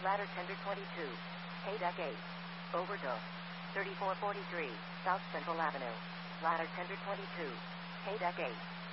Ladder tender 22. Hay deck 8. Overdose. 3443, South Central Avenue. Ladder tender 22. Hay deck 8.